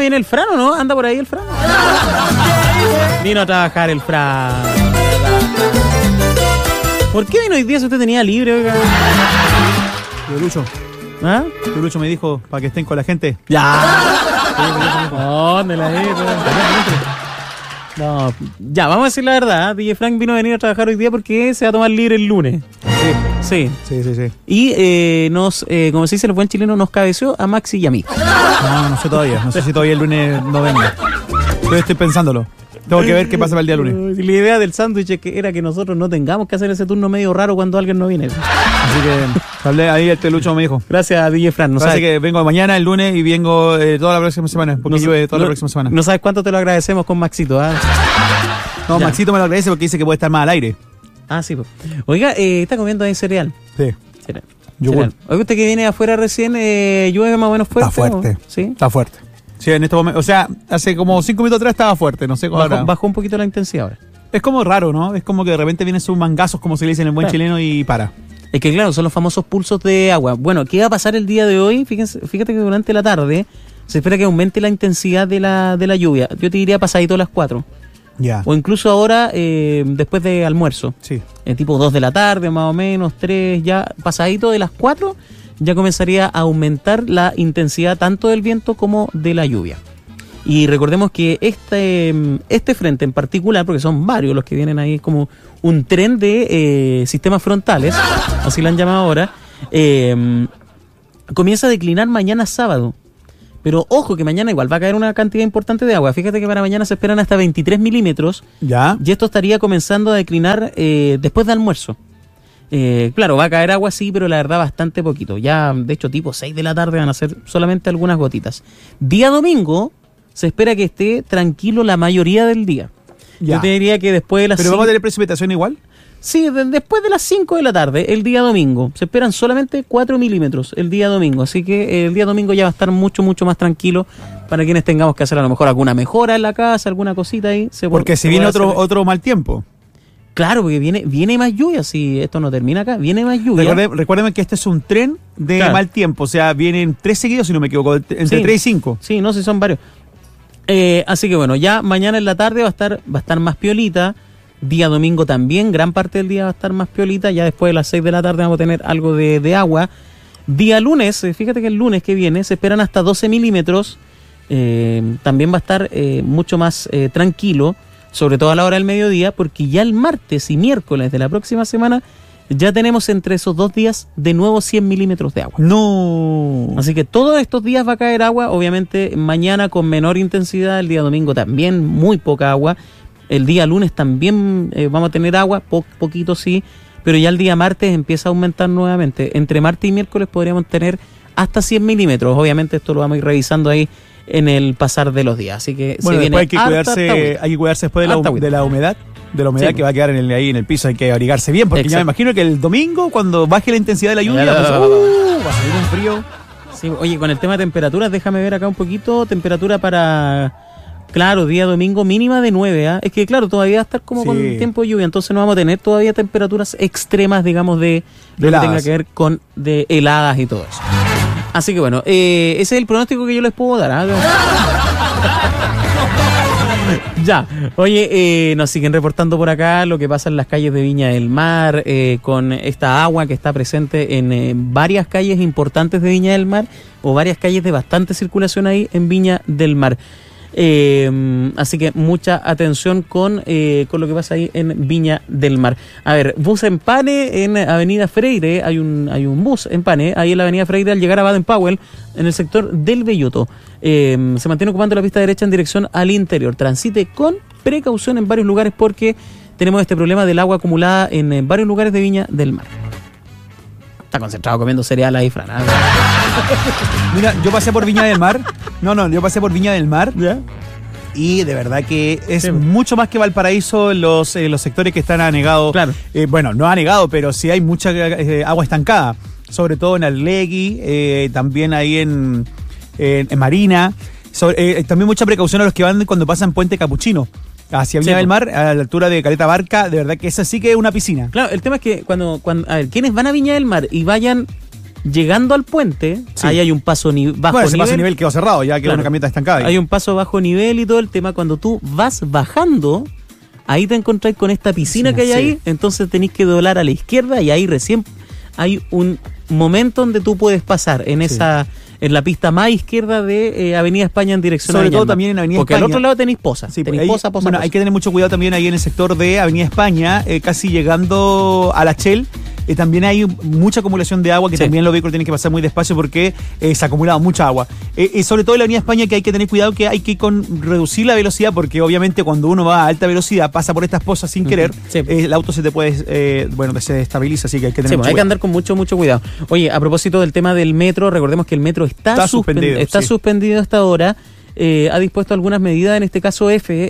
viene el Fran, ¿o no? ¿Anda por ahí el Fran? Vino a trabajar el Fran. ¿Por qué vino hoy día si usted tenía libre, oiga? Tío Lucho. ¿Ah? Tío Lucho me dijo para que estén con la gente. ¡Ya! ¿Dónde la he? No, ya, vamos a decir la verdad. DJ Frank vino a venir a trabajar hoy día porque se va a tomar libre el lunes. Sí. Y como se dice el buen chileno, nos cabeció a Maxi y a mí. No sé todavía. No sé si todavía el lunes no venga. Yo estoy pensándolo. Tengo que ver qué pasa para el día lunes. La idea del sándwich era que nosotros no tengamos que hacer ese turno medio raro cuando alguien no viene. Así que hablé ahí, el Lucho me dijo. Gracias a DJ Frank. Así que vengo mañana, el lunes, y vengo toda la próxima semana. Porque llueve toda la próxima semana. No sabes cuánto te lo agradecemos con Maxito, ¿ah? No, ya. Maxito me lo agradece porque dice que puede estar más al aire. Ah, sí. Pues. Oiga, está comiendo ahí cereal. Sí. Cereal. Oiga, usted que viene afuera recién, llueve más o menos fuerte. Está fuerte. ¿Sí? Está fuerte. Sí, en este momento, o sea, hace como 5 minutos atrás estaba fuerte, no sé cómo bajó un poquito la intensidad ahora. Es como raro, ¿no? Es como que de repente vienen sus mangazos, como se le dice en el buen chileno, y para. Es que claro, son los famosos pulsos de agua. Bueno, ¿qué va a pasar el día de hoy? Fíjate que durante la tarde se espera que aumente la intensidad de la lluvia. Yo te diría pasadito a las 4. Ya. O incluso ahora, después de almuerzo. Sí. Tipo 2 de la tarde, más o menos, 3, ya pasadito de las 4, ya comenzaría a aumentar la intensidad tanto del viento como de la lluvia. Y recordemos que este frente en particular, porque son varios los que vienen ahí, como un tren de sistemas frontales, así lo han llamado ahora, comienza a declinar mañana sábado. Pero ojo que mañana igual va a caer una cantidad importante de agua. Fíjate que para mañana se esperan hasta 23 milímetros. Ya. Y esto estaría comenzando a declinar después de almuerzo. Claro, va a caer agua sí, pero la verdad bastante poquito. Ya, de hecho, tipo 6 de la tarde van a ser solamente algunas gotitas. Día domingo se espera que esté tranquilo la mayoría del día. Ya. Yo te diría que después de las ¿Pero vamos a tener precipitación igual? Sí, después de las 5 de la tarde, el día domingo. Se esperan solamente 4 milímetros el día domingo. Así que el día domingo ya va a estar mucho más tranquilo para quienes tengamos que hacer a lo mejor alguna mejora en la casa, alguna cosita ahí. Porque si viene otro mal tiempo. Claro, porque viene más lluvia. Si esto no termina acá, viene más lluvia. Recuerden que este es un tren de mal tiempo. O sea, vienen 3 seguidos, si no me equivoco, entre 3 y 5. Sí, no, si son varios. Así que bueno, ya mañana en la tarde va a estar más piolita. Día domingo también, gran parte del día va a estar más piolita. Ya después de las 6 de la tarde vamos a tener algo de agua. Día lunes, fíjate que el lunes que viene se esperan hasta 12 milímetros. También va a estar mucho más tranquilo, sobre todo a la hora del mediodía, porque ya el martes y miércoles de la próxima semana ya tenemos entre esos 2 días de nuevo 100 milímetros de agua. No. Así que todos estos días va a caer agua, obviamente mañana con menor intensidad, el día domingo también muy poca agua. El día lunes también vamos a tener agua, poquito sí, pero ya el día martes empieza a aumentar nuevamente. Entre martes y miércoles podríamos tener hasta 100 milímetros. Obviamente esto lo vamos a ir revisando ahí en el pasar de los días. Así que bueno, después hay que cuidarse después de la humedad. De la humedad sí, que va a quedar ahí en el piso, hay que abrigarse bien, porque ya me imagino que el domingo, cuando baje la intensidad de la lluvia, va a salir un frío. Sí, oye, con el tema de temperaturas, déjame ver acá un poquito. Temperatura para... Claro, día domingo mínima de 9, ¿eh? Es que claro, todavía va a estar como con tiempo de lluvia, entonces no vamos a tener todavía temperaturas extremas, digamos, de lo que tenga que ver con de heladas y todo eso. Así que bueno, ese es el pronóstico que yo les puedo dar, ¿eh? Ya, oye, nos siguen reportando por acá lo que pasa en las calles de Viña del Mar, con esta agua que está presente en varias calles importantes de Viña del Mar, o varias calles de bastante circulación ahí en Viña del Mar. Así que mucha atención con lo que pasa ahí en Viña del Mar. A ver, bus en Pane en Avenida Freire, hay un bus en Pane, ahí en la Avenida Freire al llegar a Baden-Powell, en el sector del Belloto. Se mantiene ocupando la pista derecha en dirección al interior. Transite con precaución en varios lugares porque tenemos este problema del agua acumulada en varios lugares de Viña del Mar. Está concentrado comiendo cereal ahí, Fran. Mira, yo pasé por Viña del Mar. Yo pasé por Viña del Mar. ¿Ya? Y de verdad que es mucho más que Valparaíso los sectores que están anegados. Claro. Bueno, no anegado, pero sí hay mucha agua estancada. Sobre todo en Arlegui, también ahí en Marina. También mucha precaución a los que van cuando pasan Puente Capuchino. Hacia Viña del Mar, a la altura de Caleta Barca, de verdad que esa sí que es una piscina. Claro, el tema es que cuando a ver, quienes van a Viña del Mar y vayan Llegando al puente, ahí hay un paso bajo nivel. Bueno, ese paso nivel quedó cerrado, ya quedó una camioneta estancada. Hay un paso bajo nivel y todo el tema. Cuando tú vas bajando, ahí te encontrás con esta piscina que hay ahí, entonces tenés que doblar a la izquierda y ahí recién hay un momento donde tú puedes pasar en la pista más izquierda de Avenida España en dirección a Sobre todo también en Avenida España. Porque al otro lado tenéis Poza. Sí, tenéis poza. Hay que tener mucho cuidado también ahí en el sector de Avenida España, casi llegando a la Shell. También hay mucha acumulación de agua que también los vehículos tienen que pasar muy despacio porque se ha acumulado mucha agua. Sobre todo en la Avenida España, que hay que tener cuidado, que hay que reducir la velocidad, porque obviamente cuando uno va a alta velocidad pasa por estas pozas sin querer, el auto se te puede se desestabiliza, así que hay que tener mucho hay que andar con mucho cuidado. Oye, a propósito del tema del metro, recordemos que el metro está suspendido hasta ahora. Ha dispuesto algunas medidas, en este caso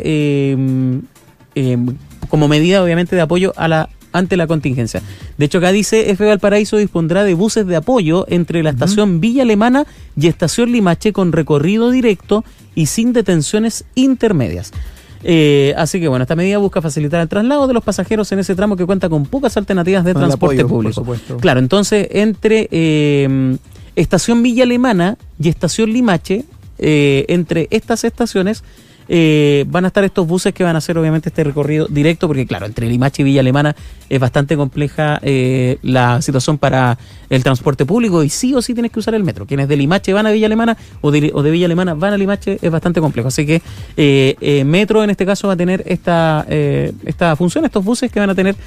como medida obviamente de apoyo ante la contingencia. De hecho, acá dice, F. Valparaíso dispondrá de buses de apoyo entre la estación Villa Alemana y estación Limache con recorrido directo y sin detenciones intermedias. Así que bueno, esta medida busca facilitar el traslado de los pasajeros en ese tramo que cuenta con pocas alternativas de transporte público. Claro, entonces entre estación Villa Alemana y estación Limache, entre estas estaciones van a estar estos buses que van a hacer obviamente este recorrido directo, porque claro, entre Limache y Villa Alemana es bastante compleja la situación para el transporte público y sí o sí tienes que usar el metro. Quienes de Limache van a Villa Alemana o de Villa Alemana van a Limache es bastante complejo, así que Metro en este caso va a tener esta función, estos buses que van a tener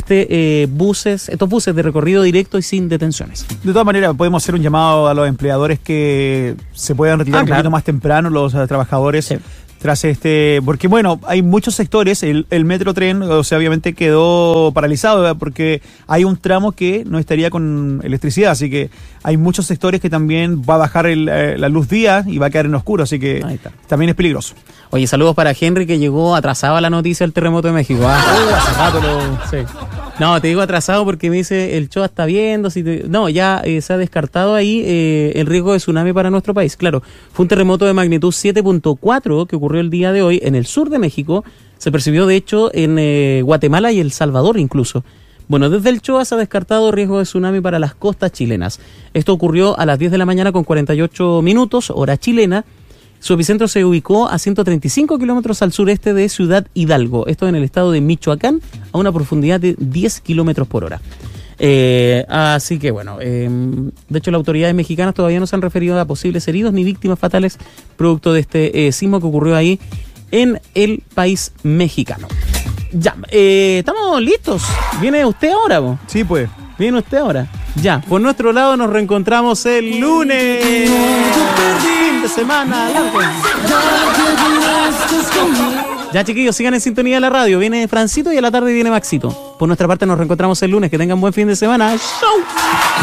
estos buses de recorrido directo y sin detenciones. De todas maneras, podemos hacer un llamado a los empleadores que se puedan retirar un poquito más temprano, los trabajadores. Sí. Tras porque bueno, hay muchos sectores, el metro tren, o sea, obviamente quedó paralizado, ¿verdad? Porque hay un tramo que no estaría con electricidad, así que hay muchos sectores que también va a bajar la luz día y va a quedar en oscuro, así que también es peligroso. Oye, saludos para Henry, que llegó atrasado a la noticia del terremoto de México. Hace rato No, te digo atrasado porque me dice el Choa está viendo. Ya se ha descartado ahí el riesgo de tsunami para nuestro país. Claro, fue un terremoto de magnitud 7.4 que ocurrió el día de hoy en el sur de México. Se percibió, de hecho, en Guatemala y El Salvador incluso. Bueno, desde el Choa se ha descartado riesgo de tsunami para las costas chilenas. Esto ocurrió a las 10 de la mañana con 48 minutos, hora chilena. Su epicentro se ubicó a 135 kilómetros al sureste de Ciudad Hidalgo, esto en el estado de Michoacán, a una profundidad de 10 kilómetros por hora. Así que bueno, de hecho las autoridades mexicanas todavía no se han referido a posibles heridos ni víctimas fatales producto de este sismo que ocurrió ahí en el país mexicano. Ya, estamos listos. ¿Viene usted ahora, vos? Sí, pues. ¿Viene usted ahora? Ya, por nuestro lado nos reencontramos el lunes. Fin de semana largo. Ya, chiquillos, sigan en sintonía de la radio. Viene Francito y a la tarde viene Maxito. Por nuestra parte nos reencontramos el lunes. Que tengan buen fin de semana. ¡Chau!